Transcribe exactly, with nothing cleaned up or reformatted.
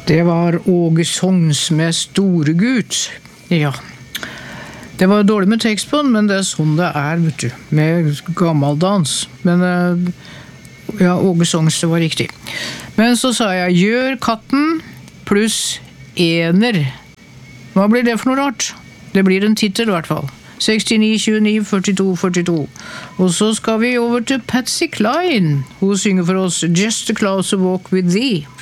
Det var Åge Songs med Storegut. Ja. Det var dårlig med tekst på den, men det er sånn det er, vet du. Med gammaldans. Men ja, Åge Songs, det var riktig. Men så sa jeg, gjør katten pluss ener. Hva blir det for noe rart? Det blir en titel i hvert fall. sekstini, tjueni, førtito, førtito. Og så skal vi over til Patsy Cline. Hun synger for oss Just a Closer Walk with Thee.